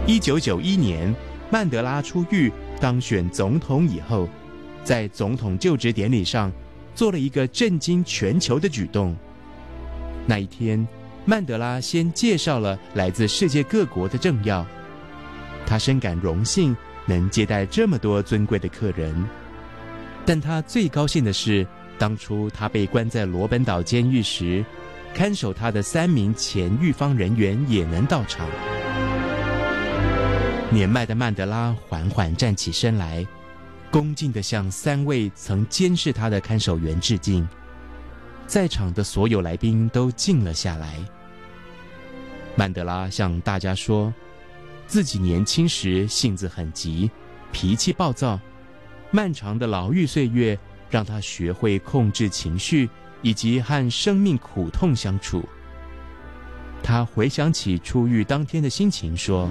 1991年，曼德拉出狱当选总统以后，在总统就职典礼上做了一个震惊全球的举动。那一天，曼德拉先介绍了来自世界各国的政要，他深感荣幸能接待这么多尊贵的客人。但他最高兴的是，当初他被关在罗本岛监狱时，看守他的3名前狱方人员也能到场。年迈的曼德拉缓缓站起身来，恭敬地向3位曾监视他的看守员致敬。在场的所有来宾都静了下来。曼德拉向大家说，自己年轻时性子很急，脾气暴躁，漫长的牢狱岁月让他学会控制情绪，以及和生命苦痛相处。他回想起出狱当天的心情，说：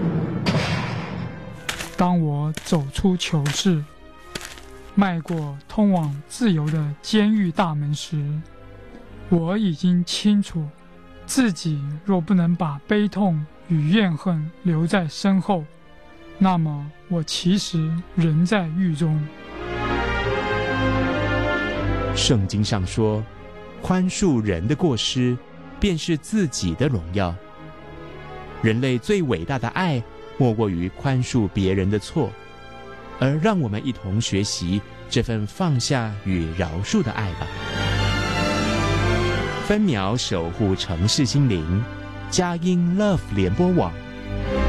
当我走出囚室，迈过通往自由的监狱大门时，我已经清楚，自己若不能把悲痛与怨恨留在身后，那么我其实仍在狱中。 圣经上说，宽恕人的过失，便是自己的荣耀。人类最伟大的爱，莫过于宽恕别人的错，而让我们一同学习这份放下与饶恕的爱吧。分秒守护城市心灵，佳音 Love 联播网。